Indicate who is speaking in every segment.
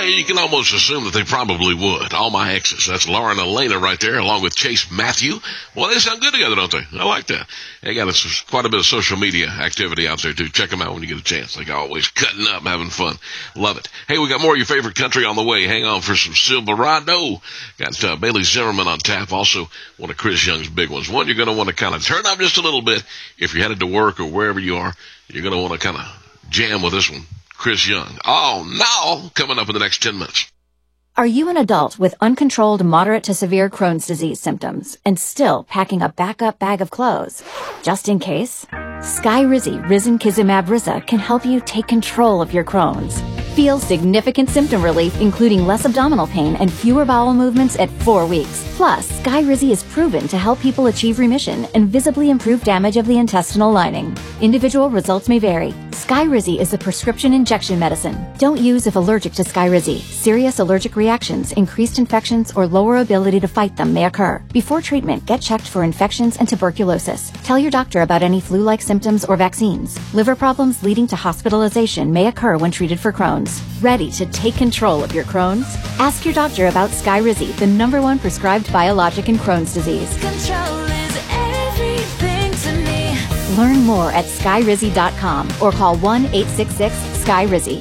Speaker 1: you can almost assume that they probably would. All my exes. That's Laura and Elena right there, along with Chase Matthew. Well, they sound good together, don't they? I like that. They got quite a bit of social media activity out there, too. Check them out when you get a chance. Like always, cutting up, having fun. Love it. Hey, we got more of your favorite country on the way. Hang on for some Silverado. Got Bailey Zimmerman on tap. Also, one of Chris Young's big ones. One you're going to want to kind of turn up just a little bit if you're headed to work or wherever you are. You're going to want to kind of jam with this one. Chris Young. Oh, now coming up in the next 10 minutes.
Speaker 2: Are you an adult with uncontrolled moderate to severe Crohn's disease symptoms and still packing a backup bag of clothes? Just in case, Skyrizi Risankizumab Riza can help you take control of your Crohn's. Feel significant symptom relief, including less abdominal pain and fewer bowel movements at 4 weeks. Plus, Skyrizi is proven to help people achieve remission and visibly improve damage of the intestinal lining. Individual results may vary. Skyrizi is a prescription injection medicine. Don't use if allergic to Skyrizi. Serious allergic reactions, increased infections, or lower ability to fight them may occur. Before treatment, get checked for infections and tuberculosis. Tell your doctor about any flu-like symptoms or vaccines. Liver problems leading to hospitalization may occur when treated for Crohn's. Ready to take control of your Crohn's? Ask your doctor about Skyrizi, the #1 prescribed biologic in Crohn's disease.
Speaker 3: Control is everything to me.
Speaker 2: Learn more at Skyrizi.com or call 1-866-SKYRIZI.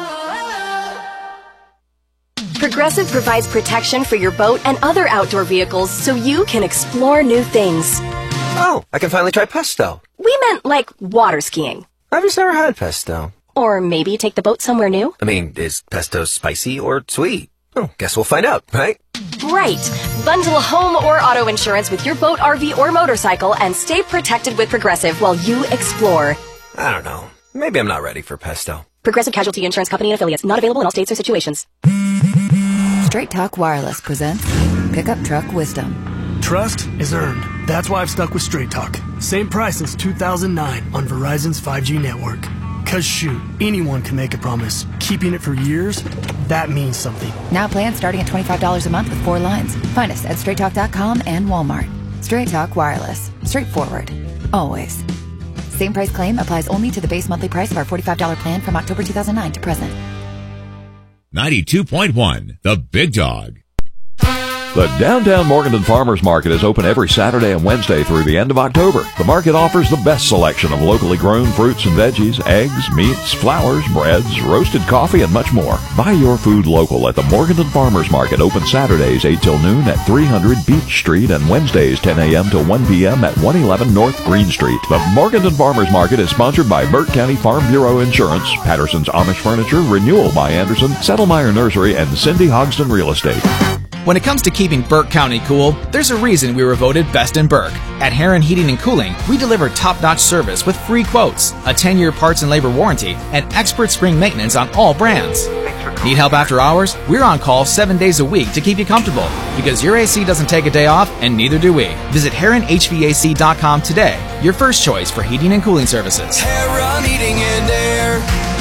Speaker 4: Progressive provides protection for your boat and other outdoor vehicles so you can explore new things.
Speaker 5: Oh, I can finally try pesto.
Speaker 4: We meant like water skiing.
Speaker 5: I've just never had pesto.
Speaker 4: Or maybe take the boat somewhere new.
Speaker 5: I mean, is pesto spicy or sweet? Oh, guess we'll find out, right?
Speaker 4: Right. Bundle home or auto insurance with your boat, RV, or motorcycle and stay protected with Progressive while you explore.
Speaker 5: I don't know. Maybe I'm not ready for pesto.
Speaker 4: Progressive Casualty Insurance Company and Affiliates. Not available in all states or situations.
Speaker 6: Straight Talk Wireless presents Pickup Truck Wisdom.
Speaker 7: Trust is earned. That's why I've stuck with Straight Talk. Same price since 2009 on Verizon's 5G network. Cause shoot, anyone can make a promise. Keeping it for years, that means something.
Speaker 6: Now plans starting at $25 a month with 4 lines. Find us at straighttalk.com and Walmart. Straight Talk Wireless. Straightforward. Always. Same price claim applies only to the base monthly price of our $45 plan from October 2009 to present.
Speaker 8: 92.1, The Big Dog.
Speaker 9: The Downtown Morganton Farmers Market is open every Saturday and Wednesday through the end of October. The market offers the best selection of locally grown fruits and veggies, eggs, meats, flours, breads, roasted coffee, and much more. Buy your food local at the Morganton Farmers Market, open Saturdays 8 till noon at 300 Beach Street and Wednesdays 10 a.m. to 1 p.m. at 111 North Green Street. The Morganton Farmers Market is sponsored by Burt County Farm Bureau Insurance, Patterson's Amish Furniture, Renewal by Anderson, Settlemyer Nursery, and Cindy Hogston Real Estate.
Speaker 10: When it comes to keeping Burke County cool, there's a reason we were voted best in Burke. At Heron Heating and Cooling, we deliver top-notch service with free quotes, a 10-year parts and labor warranty, and expert spring maintenance on all brands. Need help after hours? We're on call 7 days a week to keep you comfortable, because your AC doesn't take a day off, and neither do we. Visit HeronHVAC.com today, your first choice for heating and cooling services.
Speaker 11: Heron Heating and Air,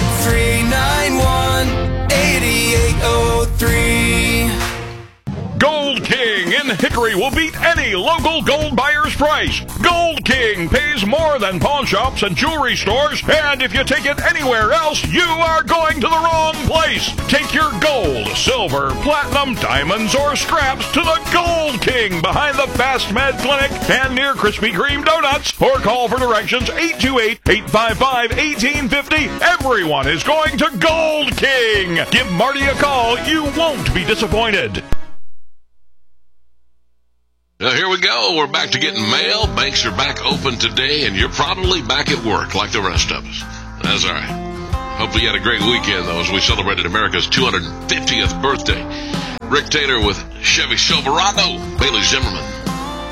Speaker 11: 391-8803.
Speaker 12: Gold King in Hickory will beat any local gold buyer's price. Gold King pays more than pawn shops and jewelry stores, and if you take it anywhere else, you are going to the wrong place. Take your gold, silver, platinum, diamonds, or scraps to the Gold King behind the Fast Med Clinic and near Krispy Kreme Donuts, or call for directions 828-855-1850. Everyone is going to Gold King. Give Marty a call. You won't be disappointed.
Speaker 1: Here we go. We're back to getting mail. Banks are back open today, and you're probably back at work like the rest of us. That's all right. Hopefully you had a great weekend, though, as we celebrated America's 250th birthday. Rick Taylor with Chevy Silverado, Bailey Zimmerman.